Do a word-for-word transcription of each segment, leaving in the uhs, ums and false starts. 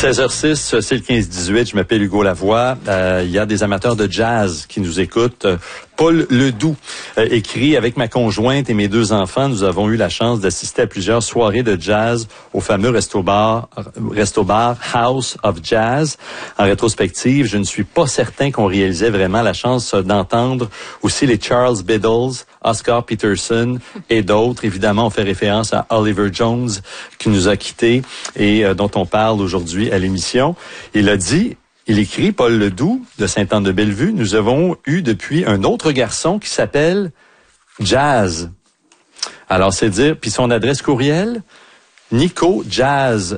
seize heures six, c'est le quinze dix-huit. Je m'appelle Hugo Lavoie. Euh, il y a des amateurs de jazz qui nous écoutent. Paul Ledoux euh, écrit: avec ma conjointe et mes deux enfants, nous avons eu la chance d'assister à plusieurs soirées de jazz au fameux resto-bar, resto-bar House of Jazz. En rétrospective, je ne suis pas certain qu'on réalisait vraiment la chance d'entendre aussi les Charles Biddles, Oscar Peterson et d'autres. Évidemment, on fait référence à Oliver Jones qui nous a quittés et euh, dont on parle aujourd'hui à l'émission. Il a dit... Il écrit, Paul Ledoux, de Sainte-Anne-de-Bellevue: nous avons eu depuis un autre garçon qui s'appelle Jazz. Alors, c'est dire, puis son adresse courriel, Nico Jazz.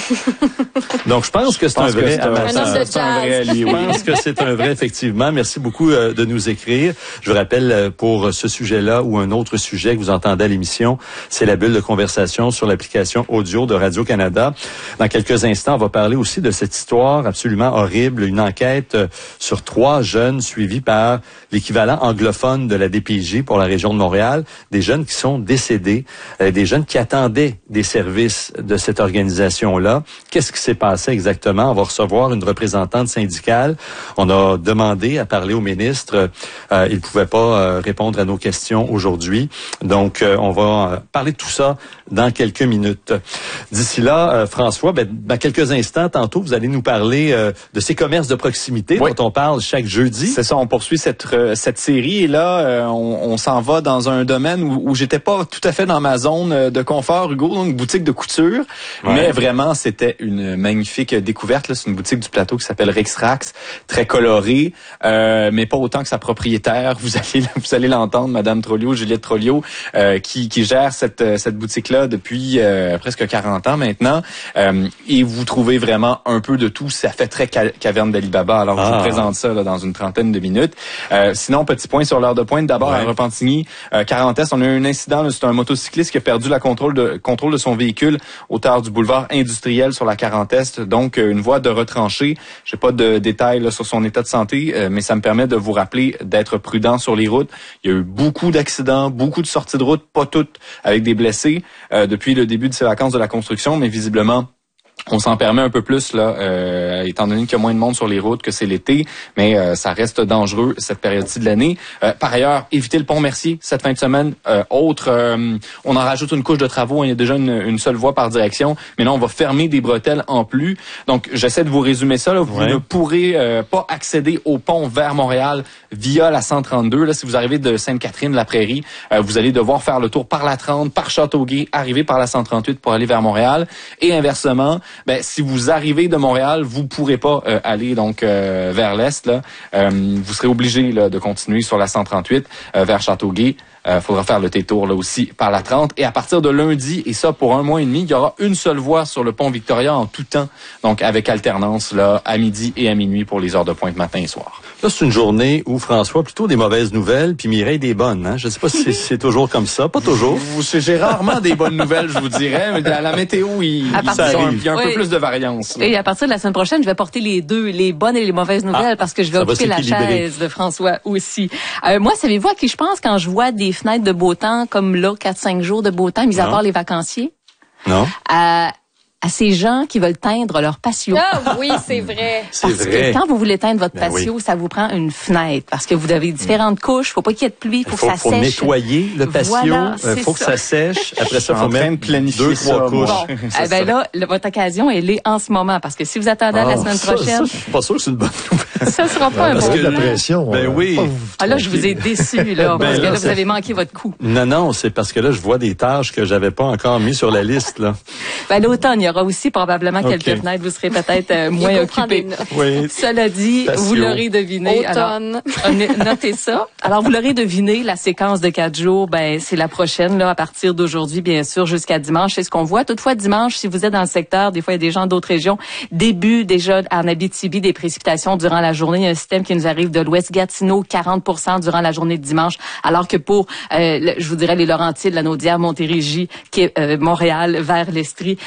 Donc, je pense que c'est un vrai amateur. C'est un vrai allié. Je pense que c'est un vrai, effectivement. Merci beaucoup euh, de nous écrire. Je vous rappelle, euh, pour ce sujet-là ou un autre sujet que vous entendez à l'émission, c'est la bulle de conversation sur l'application audio de Radio-Canada. Dans quelques instants, on va parler aussi de cette histoire absolument horrible, une enquête euh, sur trois jeunes suivis par l'équivalent anglophone de la D P J pour la région de Montréal, des jeunes qui sont décédés, euh, des jeunes qui attendaient des services de cette organisation-là. Qu'est-ce qui s'est passé exactement? On va recevoir une représentante syndicale. On a demandé à parler au ministre. Euh, il ne pouvait pas euh, répondre à nos questions aujourd'hui. Donc, euh, on va euh, parler de tout ça dans quelques minutes. D'ici là, euh, François, ben, dans quelques instants, tantôt, vous allez nous parler euh, de ces commerces de proximité oui. dont on parle chaque jeudi. C'est ça, on poursuit cette, euh, cette série et là, euh, on, on s'en va dans un domaine où, où j'étais pas tout à fait dans ma zone de confort, Hugo, donc boutique de couture, ouais. mais vraiment c'était une magnifique découverte. Là, c'est une boutique du plateau qui s'appelle Rixrax, très colorée, euh, mais pas autant que sa propriétaire. Vous allez, vous allez l'entendre, Madame Trollio, Juliette Trollio, euh, qui, qui gère cette, cette boutique-là depuis euh, presque quarante ans maintenant. Euh, et vous trouvez vraiment un peu de tout. Ça fait très ca- caverne d'Alibaba. Alors, ah. je vous présente ça là, dans une trentaine de minutes. Euh, sinon, petit point sur l'heure de pointe. D'abord, ouais. à Repentigny, euh, quarante-Est, on a eu un incident. Là, c'est un motocycliste qui a perdu la contrôle de, contrôle de son véhicule hauteur du boulevard industriel sur la quarante-Est. Donc, une voie de retranchée. Je n'ai pas de détails là, sur son état de santé, euh, mais ça me permet de vous rappeler d'être prudent sur les routes. Il y a eu beaucoup d'accidents, beaucoup de sorties de route, pas toutes avec des blessés euh, depuis le début de ces vacances de la construction, mais visiblement, on s'en permet un peu plus là, euh, étant donné qu'il y a moins de monde sur les routes, que c'est l'été, mais euh, ça reste dangereux cette période-ci de l'année. Euh, par ailleurs, évitez le pont Mercier cette fin de semaine. Euh, autre, euh, on en rajoute une couche de travaux. Il y a déjà une, une seule voie par direction, mais là on va fermer des bretelles en plus. Donc j'essaie de vous résumer ça. Là. Vous ouais. ne pourrez euh, pas accéder au pont vers Montréal via la cent trente-deux. Là, si vous arrivez de Sainte-Catherine-la-Prairie, euh, vous allez devoir faire le tour par la trente, par Châteauguay, arriver par la cent trente-huit pour aller vers Montréal, et inversement. Ben, si vous arrivez de Montréal, vous pourrez pas euh, aller donc euh, vers l'est. Là, euh, vous serez obligé là, de continuer sur la cent trente-huit euh, vers Châteauguay. Il euh, faudra faire le détour là aussi par la trente. Et à partir de lundi, et ça pour un mois et demi, il y aura une seule voie sur le pont Victoria en tout temps, donc avec alternance là à midi et à minuit pour les heures de pointe matin et soir. Là, c'est une journée où François plutôt des mauvaises nouvelles, puis Mireille des bonnes. Hein? Je ne sais pas si c'est, c'est toujours comme ça, pas toujours. J'ai rarement des bonnes nouvelles, je vous dirais. Mais à la météo, il, il, ça arrive. Il y a un oui. peu plus de variance. Là. Et à partir de la semaine prochaine, je vais porter les deux, les bonnes et les mauvaises nouvelles, ah, parce que je vais occuper la chaise de François aussi. Euh, moi, savez-vous à qui je pense quand je vois des fenêtres de beau temps comme là, quatre cinq jours de beau temps, mis à part les vacanciers? Non. À, à ces gens qui veulent teindre leur patio. Ah oui, c'est vrai. C'est parce vrai. que quand vous voulez teindre votre ben patio, oui. ça vous prend une fenêtre parce que vous avez différentes couches. Faut pas qu'il y ait de pluie, faut, faut que ça faut sèche. Faut nettoyer le patio. Voilà, euh, faut ça. que ça sèche. Après ça, faut mettre planifier deux, trois ça, couches. Bon, eh ben là, le, votre occasion, elle est en ce moment parce que si vous attendez ah, à la semaine ça, prochaine, ça, je suis pas sûr que c'est une bonne nouvelle. Ça sera pas ouais, un parce bon que plan. la pression. Ben oui. Ah là, je vous ai déçu là, ben parce que là, là, vous avez manqué votre coup. Non, non, c'est parce que là, je vois des tâches que j'avais pas encore mis sur la liste là. Ben l'automne, il y aura aussi probablement okay. quelques fenêtres. Vous serez peut-être euh, moins occupés. Oui. Cela dit, Patio. vous l'aurez deviné. Automne. Alors, notez ça. Alors, vous l'aurez deviné, la séquence de quatre jours, ben c'est la prochaine là, à partir d'aujourd'hui, bien sûr, jusqu'à dimanche. C'est ce qu'on voit. Toutefois, dimanche, si vous êtes dans le secteur, des fois, il y a des gens d'autres régions. Début déjà en Abitibi, des précipitations durant la journée. Il y a un système qui nous arrive de l'Ouest Gatineau, quarante pour cent durant la journée de dimanche. Alors que pour, euh, le, je vous dirais, les Laurentides, la Naudière, Montérégie, qui est, euh, Montréal, vers l'Estrie, eh ben ça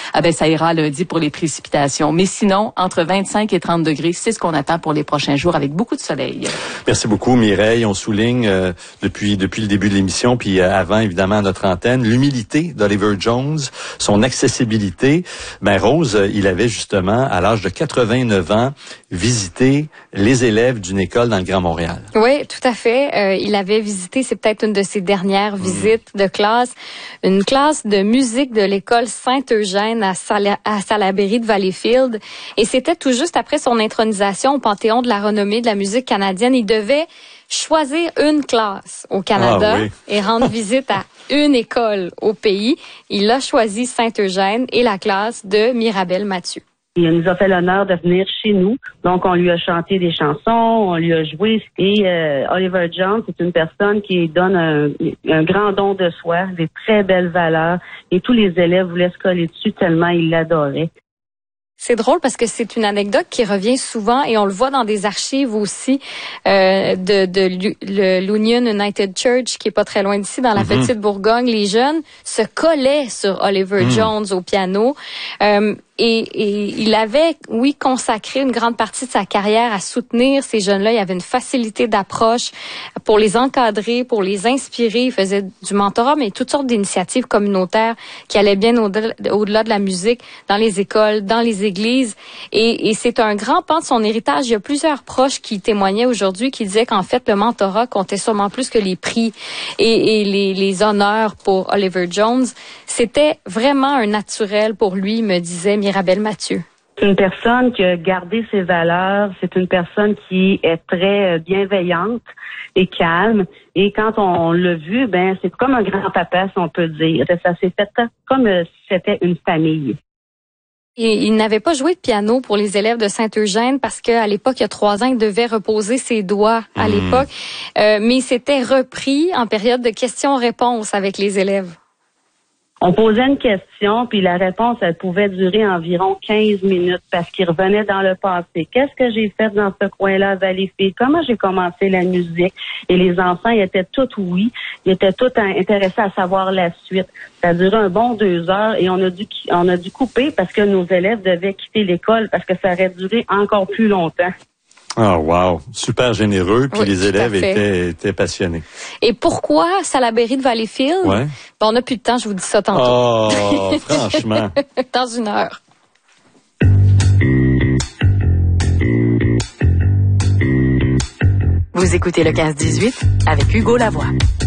ira lundi pour les précipitations. Mais sinon, entre vingt-cinq et trente degrés, c'est ce qu'on attend pour les prochains jours avec beaucoup de soleil. Merci beaucoup, Mireille. On souligne euh, depuis depuis le début de l'émission, puis euh, avant, évidemment, à notre antenne, l'humilité d'Oliver Jones, son accessibilité. Ben, Rose, euh, il avait justement, à l'âge de quatre-vingt-neuf ans, visité les élèves d'une école dans le Grand Montréal. Oui, tout à fait. Euh, il avait visité, c'est peut-être une de ses dernières mmh. visites de classe, une classe de musique de l'école Saint-Eugène à, Sal- à Salaberry de Valleyfield. Et c'était tout juste après son intronisation au Panthéon de la renommée de la musique canadienne. Il devait choisir une classe au Canada ah, oui. et rendre visite à une école au pays. Il a choisi Saint-Eugène et la classe de Mirabel Mathieu. Il nous a fait l'honneur de venir chez nous. Donc, on lui a chanté des chansons, on lui a joué. Et euh, Oliver Jones, c'est une personne qui donne un, un grand don de soi, des très belles valeurs. Et tous les élèves voulaient se coller dessus tellement ils l'adoraient. C'est drôle parce que c'est une anecdote qui revient souvent et on le voit dans des archives aussi euh, de, de l'Union United Church qui est pas très loin d'ici dans la mm-hmm. petite Bourgogne. Les jeunes se collaient sur Oliver mm. Jones au piano. Euh, Et, et il avait, oui, consacré une grande partie de sa carrière à soutenir ces jeunes-là. Il avait une facilité d'approche pour les encadrer, pour les inspirer. Il faisait du mentorat, mais toutes sortes d'initiatives communautaires qui allaient bien au-delà, au-delà de la musique, dans les écoles, dans les églises. Et, et c'est un grand pan de son héritage. Il y a plusieurs proches qui témoignaient aujourd'hui, qui disaient qu'en fait, le mentorat comptait sûrement plus que les prix et, et les, les honneurs pour Oliver Jones. C'était vraiment un naturel pour lui, me disait Mirabel Mathieu. C'est une personne qui a gardé ses valeurs. C'est une personne qui est très bienveillante et calme. Et quand on l'a vu, ben c'est comme un grand-papa, si on peut dire. Ça s'est fait comme si c'était une famille. Et il n'avait pas joué de piano pour les élèves de Saint-Eugène parce qu'à l'époque, il y a trois ans, il devait reposer ses doigts à mmh. l'époque. Euh, mais il s'était repris en période de questions-réponses avec les élèves. On posait une question, puis la réponse, elle pouvait durer environ quinze minutes parce qu'il revenait dans le passé. Qu'est-ce que j'ai fait dans ce coin-là à Valleyfield? Comment j'ai commencé la musique? Et les enfants, ils étaient tous oui. Ils étaient tous intéressés à savoir la suite. Ça a duré un bon deux heures et on a dû, on a dû couper parce que nos élèves devaient quitter l'école parce que ça aurait duré encore plus longtemps. Oh, wow. Super généreux. Puis oui, les élèves étaient, étaient passionnés. Et pourquoi Salaberry de Valleyfield? Ouais. Bon, on n'a plus de temps, je vous dis ça tantôt. Oh, franchement. Dans une heure. Vous écoutez le quinze dix-huit avec Hugo Lavoie.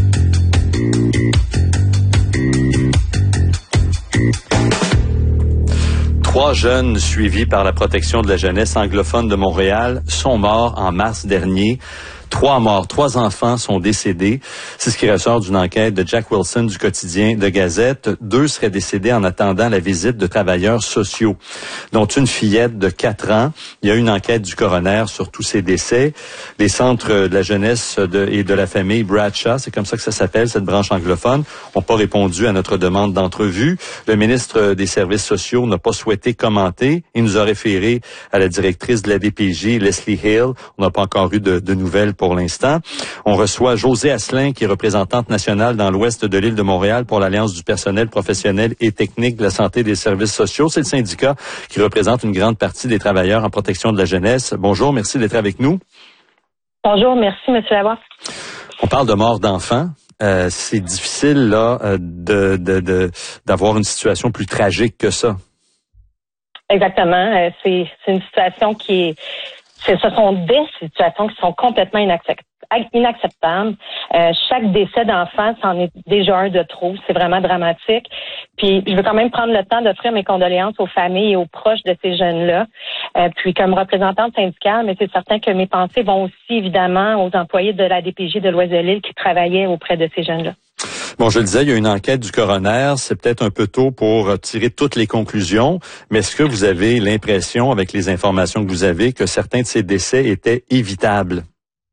Trois jeunes suivis par la protection de la jeunesse anglophone de Montréal sont morts en mars dernier. Trois morts, trois enfants sont décédés. C'est ce qui ressort d'une enquête de Jack Wilson du quotidien de Gazette. Deux seraient décédés en attendant la visite de travailleurs sociaux, dont une fillette de quatre ans. Il y a une enquête du coroner sur tous ces décès. Les centres de la jeunesse de, et de la famille Bradshaw, c'est comme ça que ça s'appelle, cette branche anglophone, n'ont pas répondu à notre demande d'entrevue. Le ministre des Services sociaux n'a pas souhaité commenter. Il nous a référé à la directrice de la D P J, Leslie Hill. On n'a pas encore eu de, de nouvelles pour l'instant. On reçoit Josée Asselin, qui est représentante nationale dans l'ouest de l'île de Montréal pour l'Alliance du personnel professionnel et technique de la santé et des services sociaux. C'est le syndicat qui représente une grande partie des travailleurs en protection de la jeunesse. Bonjour, merci d'être avec nous. Bonjour, merci, M. Lavoie. On parle de mort d'enfants. Euh, c'est difficile là de, de, de, d'avoir une situation plus tragique que ça. Exactement. Euh, c'est, c'est une situation qui est... Ce sont des situations qui sont complètement inacceptables. Euh, chaque décès d'enfant, c'en est déjà un de trop. C'est vraiment dramatique. Puis, je veux quand même prendre le temps d'offrir mes condoléances aux familles et aux proches de ces jeunes-là. Euh, puis, comme représentante syndicale, mais c'est certain que mes pensées vont aussi, évidemment, aux employés de la D P J de l'Ouest de l'île qui travaillaient auprès de ces jeunes-là. Bon, je le disais, il y a une enquête du coroner. C'est peut-être un peu tôt pour tirer toutes les conclusions, mais est-ce que vous avez l'impression, avec les informations que vous avez, que certains de ces décès étaient évitables?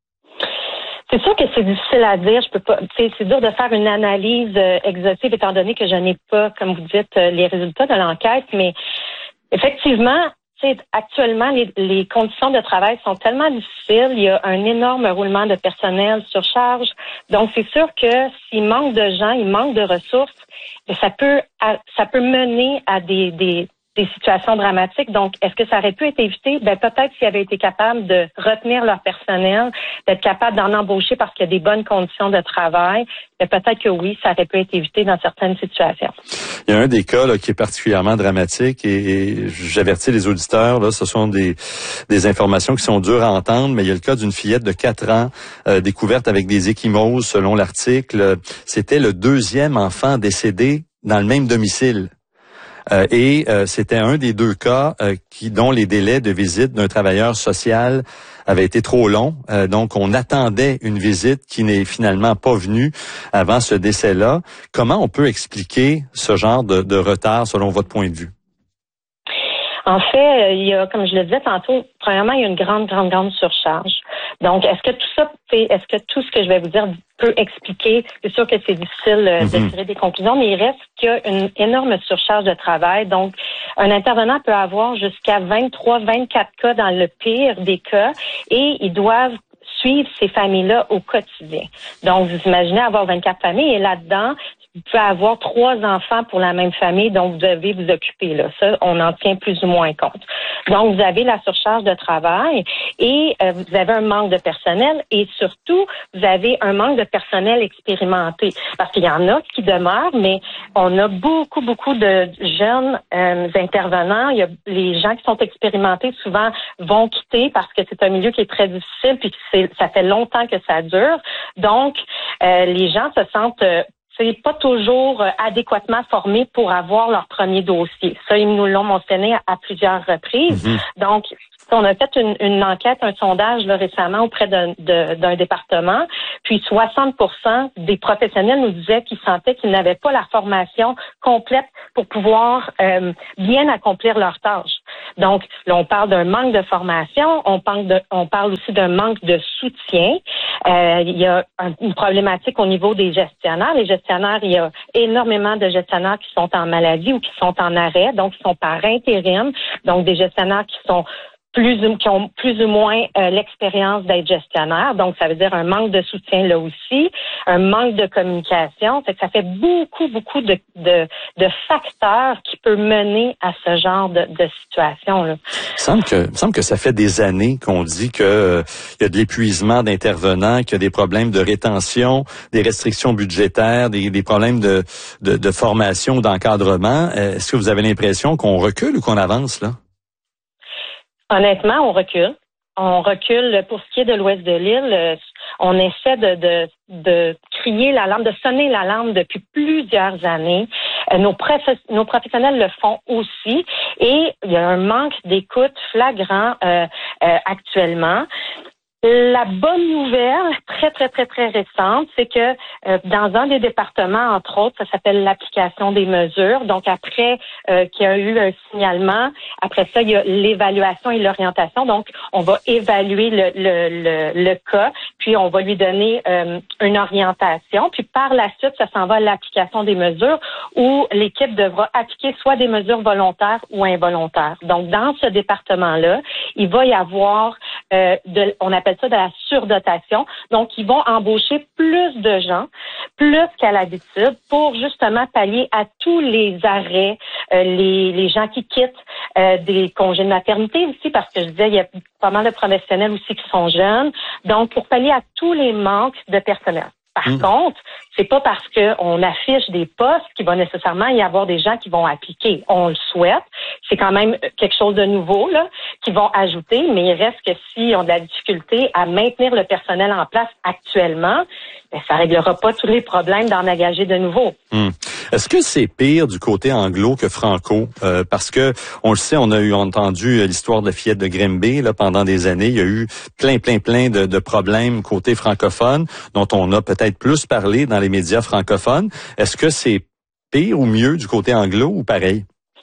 C'est sûr que c'est difficile à dire. Je peux pas. C'est, c'est dur de faire une analyse euh, exhaustive étant donné que je n'ai pas, comme vous dites, euh, les résultats de l'enquête. Mais effectivement, actuellement, les, les conditions de travail sont tellement difficiles. Il y a un énorme roulement de personnel sur charge. Donc, c'est sûr que s'il manque de gens, il manque de ressources, ça peut, à, ça peut mener à des, des, des situations dramatiques. Donc, est-ce que ça aurait pu être évité? Ben, peut-être s'ils avaient été capables de retenir leur personnel, d'être capables d'en embaucher parce qu'il y a des bonnes conditions de travail. Mais peut-être que oui, ça aurait pu être évité dans certaines situations. Il y a un des cas là, qui est particulièrement dramatique et, et j'avertis les auditeurs, là, ce sont des, des informations qui sont dures à entendre, mais il y a le cas d'une fillette de quatre ans euh, découverte avec des ecchymoses, selon l'article. C'était le deuxième enfant décédé dans le même domicile. Euh, et euh, c'était un des deux cas euh, qui dont les délais de visite d'un travailleur social avaient été trop longs. Euh, donc, on attendait une visite qui n'est finalement pas venue avant ce décès-là. Comment on peut expliquer ce genre de, de retard selon votre point de vue? En fait, il y a, comme je le disais tantôt, premièrement, il y a une grande, grande, grande surcharge. Donc, est-ce que tout ça, est-ce que tout ce que je vais vous dire peut expliquer? C'est sûr que c'est difficile mm-hmm. de tirer des conclusions, mais il reste qu'il y a une énorme surcharge de travail. Donc, un intervenant peut avoir jusqu'à vingt-trois, vingt-quatre cas dans le pire des cas et ils doivent suivre ces familles-là au quotidien. Donc, vous imaginez avoir vingt-quatre familles et là-dedans, vous pouvez avoir trois enfants pour la même famille dont vous devez vous occuper. Là. Ça, on en tient plus ou moins compte. Donc, vous avez la surcharge de travail et euh, vous avez un manque de personnel et surtout, vous avez un manque de personnel expérimenté. Parce qu'il y en a qui demeurent, mais on a beaucoup, beaucoup de jeunes euh, intervenants. Il y a les gens qui sont expérimentés souvent vont quitter parce que c'est un milieu qui est très difficile puis que c'est, ça fait longtemps que ça dure. Donc, euh, les gens se sentent euh, c'est pas toujours euh, adéquatement formés pour avoir leur premier dossier. Ça, ils nous l'ont mentionné à, à plusieurs reprises. Mm-hmm. Donc, on a fait une, une enquête, un sondage là, récemment auprès d'un, de, d'un département, puis soixante pour cent des professionnels nous disaient qu'ils sentaient qu'ils n'avaient pas la formation complète pour pouvoir euh, bien accomplir leurs tâches. Donc, là, on parle d'un manque de formation, on parle, de, on parle aussi d'un manque de soutien. Euh, il y a un, une problématique au niveau des gestionnaires. Les gestionnaires, il y a énormément de gestionnaires qui sont en maladie ou qui sont en arrêt, donc qui sont par intérim, donc des gestionnaires qui sont plus qui ont plus ou moins euh, l'expérience d'être gestionnaire. Donc, ça veut dire un manque de soutien là aussi, un manque de communication. Fait que ça fait beaucoup, beaucoup de, de, de facteurs qui peuvent mener à ce genre de, de situation-là. Il semble que, il semble que ça fait des années qu'on dit que euh, il y a de l'épuisement d'intervenants, qu'il y a des problèmes de rétention, des restrictions budgétaires, des, des problèmes de, de, de formation, d'encadrement. Est-ce que vous avez l'impression qu'on recule ou qu'on avance, là? Honnêtement, on recule. On recule pour ce qui est de l'ouest de l'île. On essaie de, de, de crier l'alarme, de sonner l'alarme depuis plusieurs années. Nos, prof- nos professionnels le font aussi. Et il y a un manque d'écoute flagrant euh, euh, actuellement. La bonne nouvelle, très, très, très, très récente, c'est que euh, dans un des départements, entre autres, ça s'appelle l'application des mesures. Donc, après euh, qu'il y a eu un signalement, après ça, il y a l'évaluation et l'orientation. Donc, on va évaluer le, le, le, le cas, puis on va lui donner euh, une orientation. Puis, par la suite, ça s'en va à l'application des mesures où l'équipe devra appliquer soit des mesures volontaires ou involontaires. Donc, dans ce département-là, il va y avoir, euh, de, on appelle ça de la surdotation. Donc, ils vont embaucher plus de gens, plus qu'à l'habitude, pour justement pallier à tous les arrêts, euh, les, les gens qui quittent, euh, des congés de maternité aussi, parce que je disais, il y a pas mal de professionnels aussi qui sont jeunes. Donc, pour pallier à tous les manques de personnel. Par mmh. contre, c'est pas parce qu'on affiche des postes qu'il va nécessairement y avoir des gens qui vont appliquer. On le souhaite. C'est quand même quelque chose de nouveau là qu'ils vont ajouter, mais il reste que s'ils ont de la difficulté à maintenir le personnel en place actuellement, ben, ça réglera pas tous les problèmes d'en engager de nouveau. Mmh. Est-ce que c'est pire du côté anglo que franco? Euh, parce que on le sait, on a eu entendu l'histoire de la fillette de Grimby là pendant des années. Il y a eu plein, plein, plein de, de problèmes côté francophone dont on a peut-être plus parlé dans les médias francophones. Est-ce que c'est pire ou mieux du côté anglo ou pareil?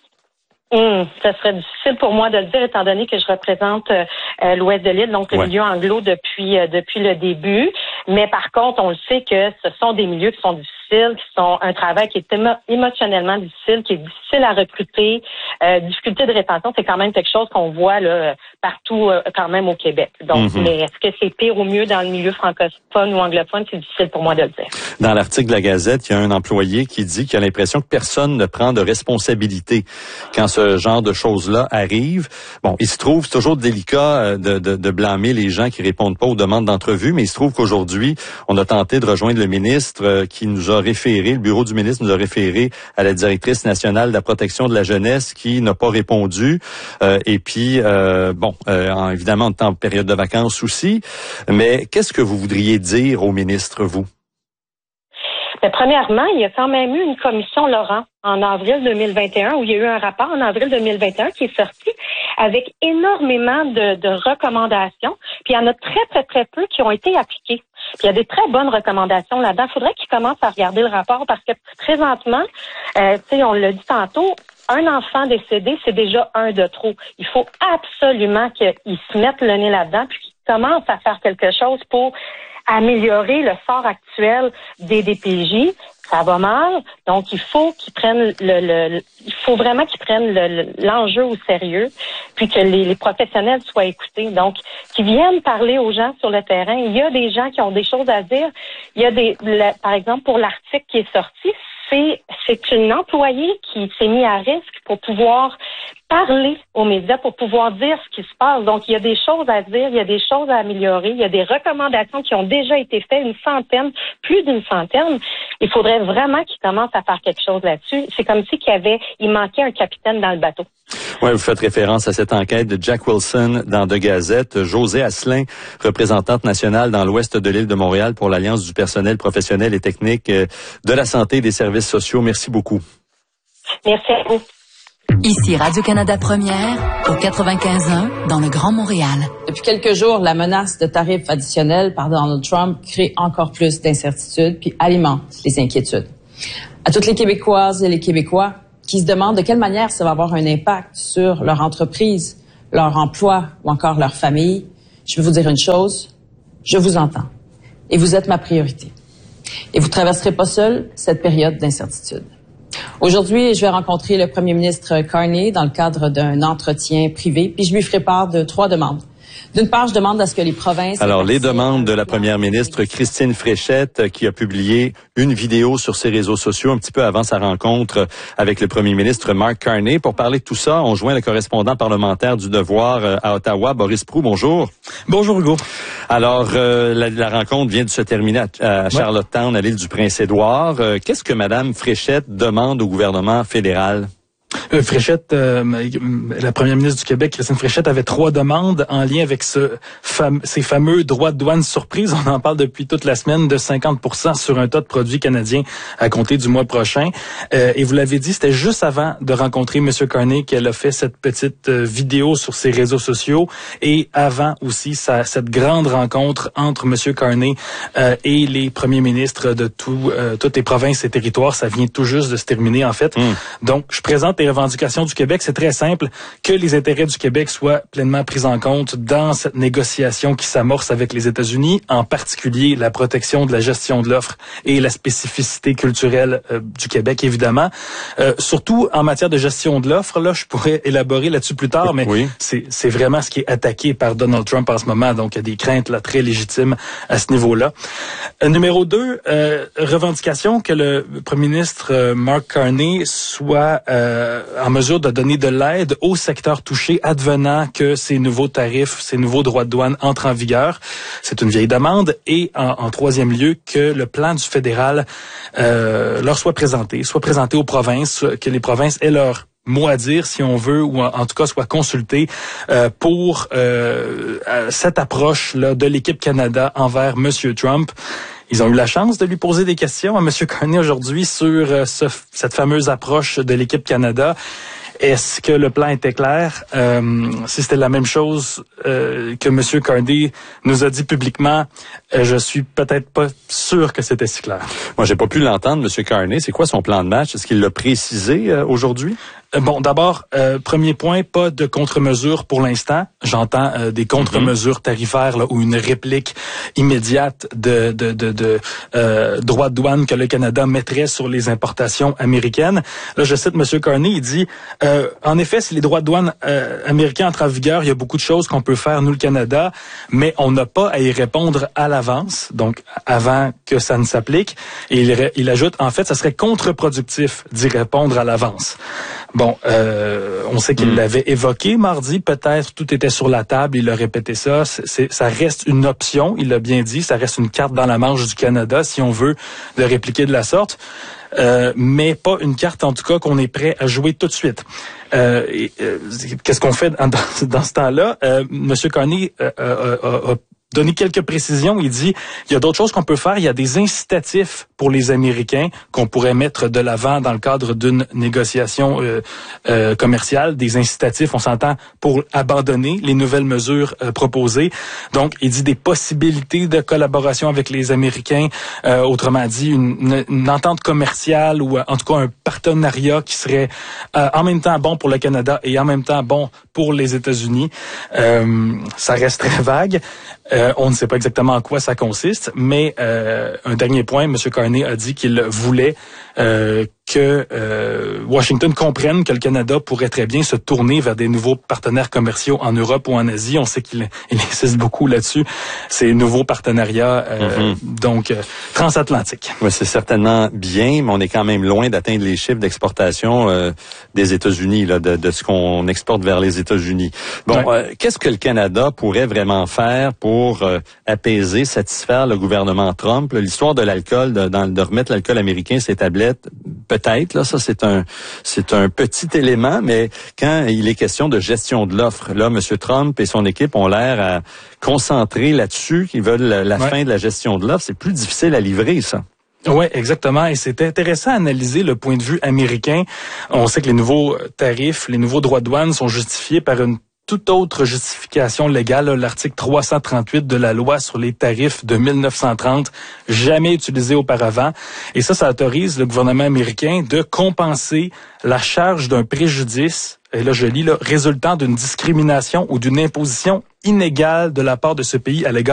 Hum, ça serait difficile pour moi de le dire étant donné que je représente euh, l'ouest de l'île, donc le ouais. milieu anglo depuis euh, depuis le début. Mais par contre, on le sait que ce sont des milieux qui sont difficiles, qui sont un travail qui est émo- émotionnellement difficile, qui est difficile à recruter. Euh, difficulté de rétention, c'est quand même quelque chose qu'on voit là partout euh, quand même au Québec. Donc, mm-hmm. mais est-ce que c'est pire ou mieux dans le milieu francophone ou anglophone? C'est difficile pour moi de le dire. Dans l'article de la Gazette, il y a un employé qui dit qu'il a l'impression que personne ne prend de responsabilité quand ce genre de choses-là arrive. Bon, il se trouve, c'est toujours délicat de, de, de blâmer les gens qui répondent pas aux demandes d'entrevue, mais il se trouve qu'aujourd'hui, on a tenté de rejoindre le ministre qui nous a référé, le bureau du ministre nous a référé à la directrice nationale de la protection de la jeunesse qui n'a pas répondu. Euh, et puis, euh, bon, euh, évidemment, on est en période de vacances aussi, mais qu'est-ce que vous voudriez dire au ministre, vous? Mais premièrement, il y a quand même eu une commission Laurent en avril deux mille vingt et un, où il y a eu un rapport en avril deux mille vingt et un qui est sorti avec énormément de, de recommandations. Puis il y en a très, très, très peu qui ont été appliquées. Puis il y a des très bonnes recommandations là-dedans. Il faudrait qu'ils commencent à regarder le rapport parce que présentement, euh, tu sais, on l'a dit tantôt, un enfant décédé, c'est déjà un de trop. Il faut absolument qu'ils se mettent le nez là-dedans puis qu'ils commencent à faire quelque chose pour améliorer le sort actuel des D P J. Ça va mal, donc il faut qu'ils prennent le, le il faut vraiment qu'ils prennent le, l'enjeu au sérieux, puis que les, les professionnels soient écoutés. Donc, qu'ils viennent parler aux gens sur le terrain. Il y a des gens qui ont des choses à dire. Il y a des, le, par exemple, pour l'article qui est sorti, c'est c'est une employée qui s'est mise à risque pour pouvoir parler aux médias, pour pouvoir dire ce qui se passe. Donc, il y a des choses à dire, il y a des choses à améliorer, il y a des recommandations qui ont déjà été faites, une centaine, plus d'une centaine. Il faudrait vraiment qu'ils commencent à faire quelque chose là-dessus. C'est comme si qu'il y avait, il manquait un capitaine dans le bateau. Oui, vous faites référence à cette enquête de Jack Wilson dans The Gazette. Josée Asselin, représentante nationale dans l'ouest de l'île de Montréal pour l'Alliance du personnel professionnel et technique de la santé et des services sociaux. Merci beaucoup. Merci à vous. Ici Radio-Canada Première, au quatre-vingt-quinze un, dans le Grand Montréal. Depuis quelques jours, la menace de tarifs additionnels par Donald Trump crée encore plus d'incertitudes puis alimente les inquiétudes. À toutes les Québécoises et les Québécois qui se demandent de quelle manière ça va avoir un impact sur leur entreprise, leur emploi ou encore leur famille, je vais vous dire une chose, je vous entends et vous êtes ma priorité. Et vous ne traverserez pas seul cette période d'incertitude. Aujourd'hui, je vais rencontrer le premier ministre Carney dans le cadre d'un entretien privé, puis je lui ferai part de trois demandes. D'une part, je demande à ce que les provinces... Alors, les demandes de la première ministre Christine Fréchette, qui a publié une vidéo sur ses réseaux sociaux un petit peu avant sa rencontre avec le premier ministre Mark Carney. Pour parler de tout ça, on joint le correspondant parlementaire du Devoir à Ottawa, Boris Proulx. Bonjour. Bonjour, Hugo. Alors, euh, la, la rencontre vient de se terminer à, à Charlottetown, à l'île du Prince-Édouard. Euh, qu'est-ce que Mme Fréchette demande au gouvernement fédéral? Euh, Fréchette, euh, la première ministre du Québec, Christine Fréchette, avait trois demandes en lien avec ce fam- ces fameux droits de douane surprise. On en parle depuis toute la semaine de cinquante pour cent sur un tas de produits canadiens à compter du mois prochain. Euh, et vous l'avez dit, c'était juste avant de rencontrer M. Carney qu'elle a fait cette petite euh, vidéo sur ses réseaux sociaux et avant aussi sa, cette grande rencontre entre M. Carney euh, et les premiers ministres de tout, euh, toutes les provinces et territoires. Ça vient tout juste de se terminer, en fait. Mmh. Donc, je présente les revendications du Québec. C'est très simple, que les intérêts du Québec soient pleinement pris en compte dans cette négociation qui s'amorce avec les États-Unis, en particulier la protection de la gestion de l'offre et la spécificité culturelle euh, du Québec, évidemment. Euh, surtout en matière de gestion de l'offre, là, je pourrais élaborer là-dessus plus tard, mais oui. c'est, c'est vraiment ce qui est attaqué par Donald Trump en ce moment. Donc, il y a des craintes là très légitimes à ce niveau-là. Euh, numéro deux, euh, revendication que le premier ministre euh, Mark Carney soit euh, en mesure de donner de l'aide au secteur touché advenant que ces nouveaux tarifs, ces nouveaux droits de douane entrent en vigueur. C'est une vieille demande. Et en, en troisième lieu, que le plan du fédéral euh, leur soit présenté, soit présenté aux provinces, que les provinces aient leur mot à dire, si on veut, ou en, en tout cas soit consulté euh, pour euh, cette approche-là de l'équipe Canada envers M. Trump. Ils ont eu la chance de lui poser des questions à M. Carney aujourd'hui sur euh, ce, cette fameuse approche de l'équipe Canada. Est-ce que le plan était clair? Euh, si c'était la même chose euh, que M. Carney nous a dit publiquement, euh, je suis peut-être pas sûr que c'était si clair. Moi, j'ai pas pu l'entendre, M. Carney. C'est quoi son plan de match? Est-ce qu'il l'a précisé euh, aujourd'hui? Bon, d'abord, euh, premier point, pas de contre-mesures pour l'instant. J'entends euh, des contre-mesures tarifaires là, ou une réplique immédiate de, de, de, de euh, droits de douane que le Canada mettrait sur les importations américaines. Là, je cite M. Carney, il dit euh, « En effet, si les droits de douane euh, américains entrent en vigueur, il y a beaucoup de choses qu'on peut faire, nous, le Canada, mais on n'a pas à y répondre à l'avance, donc avant que ça ne s'applique. » Et il, il ajoute « En fait, ça serait contre-productif d'y répondre à l'avance. » Bon, euh, on sait qu'il mmh. l'avait évoqué mardi, peut-être tout était sur la table, il a répété ça, c'est, ça reste une option, il l'a bien dit, ça reste une carte dans la manche du Canada si on veut le répliquer de la sorte, euh, mais pas une carte en tout cas qu'on est prêt à jouer tout de suite. Euh, et, euh, qu'est-ce qu'on fait dans, dans ce temps-là? Euh, Monsieur Carney euh, euh, euh, a donné quelques précisions. Il dit, il y a d'autres choses qu'on peut faire. Il y a des incitatifs pour les Américains qu'on pourrait mettre de l'avant dans le cadre d'une négociation euh, euh, commerciale. Des incitatifs, on s'entend, pour abandonner les nouvelles mesures euh, proposées. Donc, il dit des possibilités de collaboration avec les Américains. Euh, autrement dit, une, une, une entente commerciale ou en tout cas un partenariat qui serait euh, en même temps bon pour le Canada et en même temps bon pour les États-Unis. Euh, ça reste très vague. Euh, on ne sait pas exactement en quoi ça consiste, mais euh, un dernier point, M. Carney a dit qu'il voulait euh, que euh, Washington comprenne que le Canada pourrait très bien se tourner vers des nouveaux partenaires commerciaux en Europe ou en Asie. On sait qu'il il insiste beaucoup là-dessus, ces nouveaux partenariats euh, mm-hmm. donc euh, transatlantiques. Oui, c'est certainement bien, mais on est quand même loin d'atteindre les chiffres d'exportation euh, des États-Unis, là, de, de ce qu'on exporte vers les États-Unis. Bon, ouais. euh, qu'est-ce que le Canada pourrait vraiment faire pour euh, apaiser, satisfaire le gouvernement Trump? L'histoire de l'alcool, de, dans, de remettre l'alcool américain sur les tablettes, peut-être, là, ça c'est un c'est un petit élément, mais quand il est question de gestion de l'offre, là, M. Trump et son équipe ont l'air à concentrer là-dessus, qu'ils veulent la, la ouais. fin de la gestion de l'offre. C'est plus difficile à livrer, ça. Oui, exactement. Et c'est intéressant à analyser le point de vue américain. On sait que les nouveaux tarifs, les nouveaux droits de douane sont justifiés par une toute autre justification légale, l'article trois cent trente-huit de la loi sur les tarifs de mille neuf cent trente, jamais utilisé auparavant. Et ça, ça autorise le gouvernement américain de compenser la charge d'un préjudice, et là je lis, là, résultant d'une discrimination ou d'une imposition inégale de la part de ce pays à l'égard